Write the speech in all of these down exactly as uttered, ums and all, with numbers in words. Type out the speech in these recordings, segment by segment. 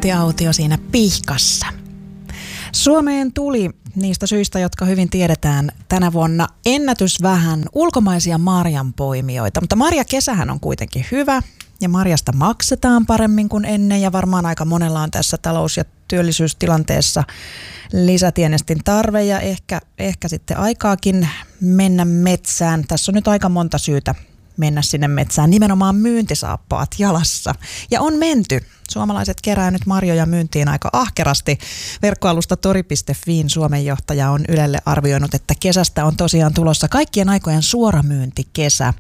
myyntiautio siinä pihkassa. Suomeen tuli niistä syistä, jotka hyvin tiedetään, tänä vuonna ennätys vähän ulkomaisia marjanpoimijoita, mutta marjakesähän on kuitenkin hyvä ja marjasta maksetaan paremmin kuin ennen ja varmaan aika monella on tässä talous- ja työllisyystilanteessa lisätienestin tarve ja ehkä, ehkä sitten aikaakin mennä metsään. Tässä on nyt aika monta syytä mennä sinne metsään, nimenomaan myyntisaappaat jalassa. Ja on menty. Suomalaiset kerää nyt marjoja myyntiin aika ahkerasti. Verkkoalusta tori piste fiin Suomen johtaja on Ylelle arvioinut, että kesästä on tosiaan tulossa kaikkien aikojen suoramyyntikesä.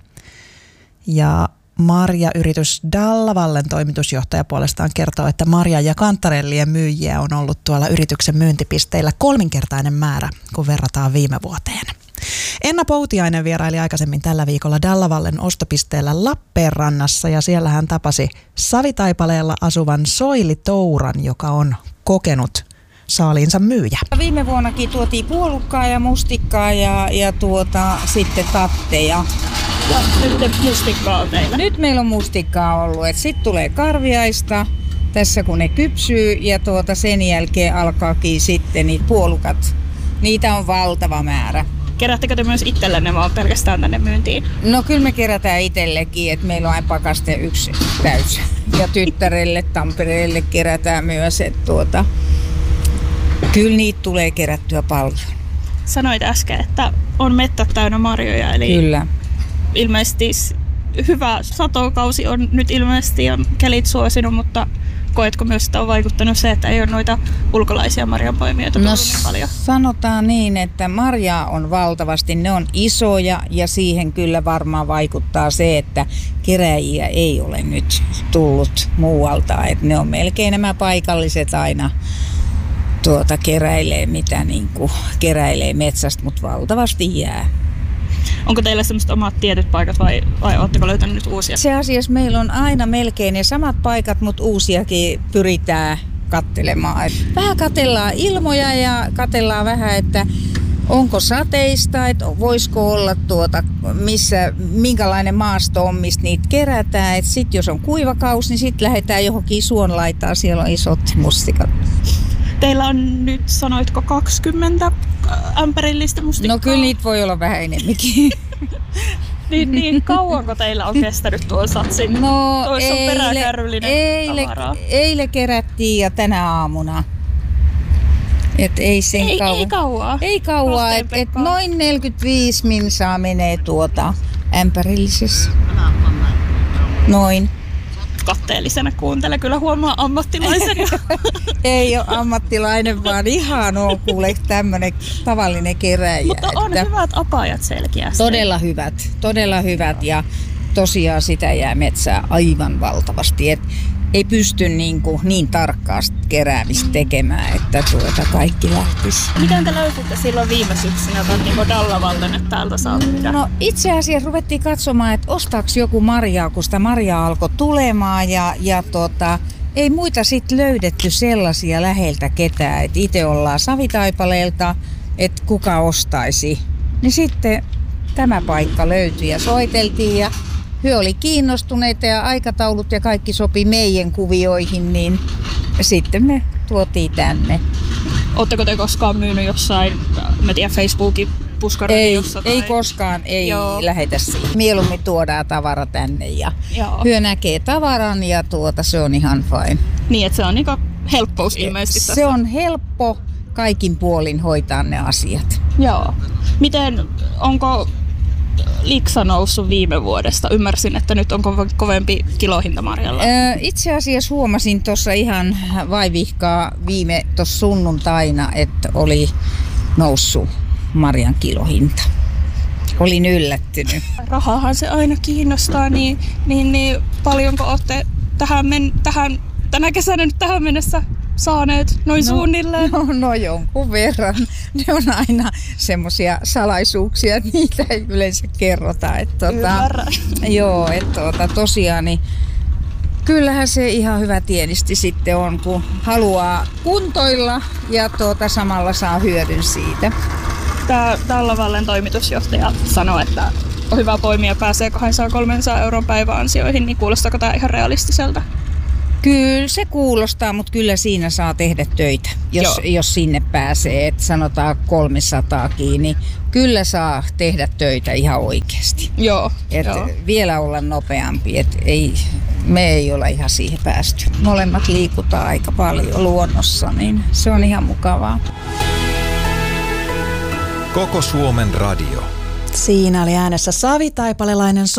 Ja marjayritys Dallavallen toimitusjohtaja puolestaan kertoo, että marja- ja kantarellien myyjiä on ollut tuolla yrityksen myyntipisteillä kolminkertainen määrä, kun verrataan viime vuoteen. Enna Poutiainen vieraili aikaisemmin tällä viikolla Dallavallen ostopisteellä Lappeenrannassa ja siellä hän tapasi Savitaipaleella asuvan Soili Touran, joka on kokenut saaliinsa myyjä. Viime vuonnakin tuotiin puolukkaa ja mustikkaa ja, ja tuota, sitten tatteja. Ja nyt mustikkaa on teillä. Nyt meillä on mustikkaa ollut. Sitten tulee karviaista tässä kun ne kypsyy ja tuota, sen jälkeen alkaakin sitten niitä puolukat. Niitä on valtava määrä. Kerättekö te myös itsellenne vaan pelkästään tänne myyntiin? No kyllä me kerätään itsellekin, että meillä on aina pakaste yksi täys. Ja tyttärelle, Tampereelle kerätään myös, että tuota, kyllä niitä tulee kerättyä paljon. Sanoit äsken, että on mettät täynnä marjoja, eli kyllä. Ilmeisesti hyvä satokausi on nyt ilmeisesti ja kelit suosinut, mutta koetko myös, että on vaikuttanut se, että ei ole noita ulkolaisia marjanpoimijoita tullut no, niin paljon? Sanotaan niin, että marjaa on valtavasti, ne on isoja ja siihen kyllä varmaan vaikuttaa se, että keräjiä ei ole nyt tullut muualta. Että ne on melkein nämä paikalliset aina tuota keräilee, mitä niin kuin keräilee metsästä, mutta valtavasti jää. Onko teillä semmoiset omat tietyt paikat vai, vai oletteko löytänyt nyt uusia? Se asiassa meillä on aina melkein ne samat paikat, mutta uusiakin pyritään katselemaan. Et vähän katsellaan ilmoja ja katsellaan vähän, että onko sateista, että voisiko olla tuota, missä, minkälainen maasto on, mistä niitä kerätään. Sitten jos on kuivakaus, niin sitten lähdetään johonkin suonlaitaan, siellä on isot mustikat. Teillä on nyt, sanoitko, kaksikymmentä ämpärillistä mustikkaa? No kyllä niitä voi olla vähän enemmänkin. niin, niin kauanko teillä on kestänyt tuon satsin? No Toissa on peräkärryllinen eile, tavaraa. Eile kerättiin ja tänä aamuna. Et ei sen ei, kauan. ei kauaa. Ei kauaa, että et noin neljäkymmentäviisi minsaa menee tuota ämpärillisessä. Noin. Katteellisena kuuntele, kyllä huomaa ammattilaisen. Ei ole ammattilainen, vaan ihan on kuule tämmönen tavallinen keräjä. Mutta on että hyvät apajat selkeästi. Todella hyvät, todella hyvät ja tosiaan sitä jää metsää aivan valtavasti. Et ei pysty niin, kuin niin tarkkaa keräämistä tekemään, että tuota kaikki lähtisi. Miten te löysitte silloin viime syksynä niin Dallavallen, että täältä saa myydä? No itse asiassa ruvettiin katsomaan, että ostaako joku marjaa, kun sitä marjaa alkoi tulemaan ja, ja tota, ei muita sitten löydetty sellaisia läheltä ketään, että itse ollaan Savitaipaleelta, että kuka ostaisi. Niin sitten tämä paikka löytyi ja soiteltiin ja he oli kiinnostuneita ja aikataulut ja kaikki sopi meidän kuvioihin, niin sitten me tuotiin tänne. Oletteko te koskaan myynyt jossain, mä tiedän, Facebookin puskaradiossa? Ei, tai... ei koskaan, ei Joo. lähetä siihen. Mieluummin tuodaan tavara tänne ja Joo. hyö näkee tavaran ja tuota, se on ihan fine. Niin, että se on niinku helppous ilmeisesti tässä. Se on helppo kaikin puolin hoitaa ne asiat. Joo. Miten, onko liksa noussut viime vuodesta? Ymmärsin, että nyt on kovempi kilohinta marjalla. Itse asiassa huomasin tuossa ihan vaivihkaa viime tuossa sunnuntaina, että oli noussut marjan kilohinta. Olin yllättynyt. Rahahan se aina kiinnostaa, niin, niin, niin paljonko olette tähän, men, tähän, tänä kesänä nyt tähän mennessä saaneet noin no, suunnilleen? No, no jonkun verran. Ne on aina semmoisia salaisuuksia, että niitä ei yleensä kerrota. Että, tota, joo, että tota, tosiaan niin kyllähän se ihan hyvä tienisti sitten on, kun haluaa kuntoilla ja tuota, samalla saa hyödyn siitä. Tämä Dallavallen toimitusjohtaja sanoi, että on hyvä poimia, pääsee kaksisataa kolmesataa euron päiväansioihin, niin kuulostaako tämä ihan realistiselta? Kyllä se kuulostaa, mutta kyllä siinä saa tehdä töitä, jos, jos sinne pääsee, että sanotaan kolmesataa kiinni. Kyllä saa tehdä töitä ihan oikeasti. Joo, et joo. Vielä olla nopeampi, että ei, me ei olla ihan siihen päästy. Molemmat liikutaan aika paljon luonnossa, niin se on ihan mukavaa. Koko Suomen radio. Siinä oli äänessä savitaipalelainen